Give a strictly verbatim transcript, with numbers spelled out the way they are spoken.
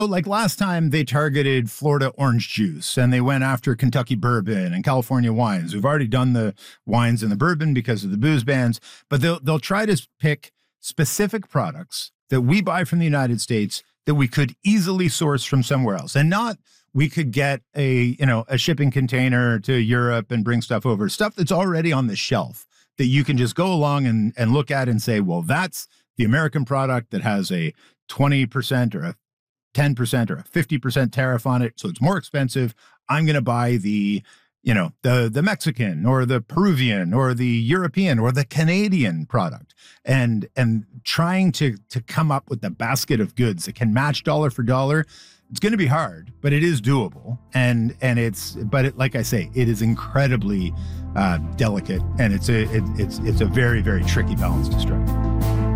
Like last time they targeted Florida orange juice and they went after Kentucky bourbon and California wines. We've already done the wines and the bourbon because of the booze bans, but they'll they'll try to pick specific products that we buy from the United States that we could easily source from somewhere else, and not we could get a, you know, a shipping container to Europe and bring stuff over, stuff that's already on the shelf that you can just go along and, and look at and say, well, that's the American product that has a twenty percent or a ten percent or a fifty percent tariff on it. So it's more expensive. I'm going to buy the, you know, the, the Mexican or the Peruvian or the European or the Canadian product, and, and trying to, to come up with the basket of goods that can match dollar for dollar. It's going to be hard, but it is doable. And, and it's, but it, like I say, it is incredibly uh, delicate, and it's a, it, it's, it's a very, very tricky balance to strike.